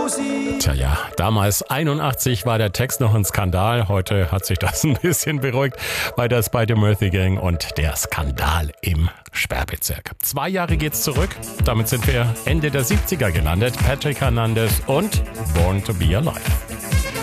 Tja, ja, damals 81 war der Text noch ein Skandal. Heute hat sich das ein bisschen beruhigt bei der Spider-Murphy Gang und der Skandal im Sperrbezirk. 2 Jahre geht's zurück. Damit sind wir Ende der 70er gelandet. Patrick Hernandez und Born to be Alive.